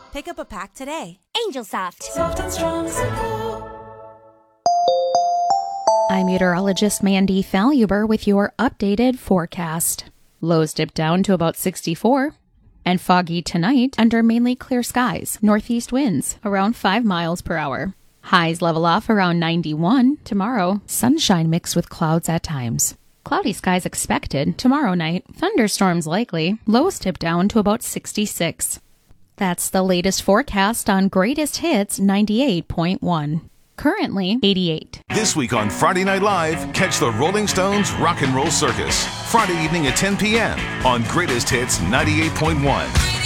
Pick up a pack today. Angel Soft. Soft and strong support. I'm meteorologist Mandy Faluber with your updated forecast. Lows dip down to about 64 and foggy tonight under mainly clear skies. Northeast winds around 5 miles per hour. Highs level off around 91 tomorrow. Sunshine mixed with clouds at times. Cloudy skies expected tomorrow night. Thunderstorms likely. Lows dip down to about 66. That's the latest forecast on Greatest Hits 98.1. Currently 88. This week on Friday Night Live, catch the Rolling Stones Rock and Roll Circus. Friday evening at 10 p.m. on Greatest Hits 98.1.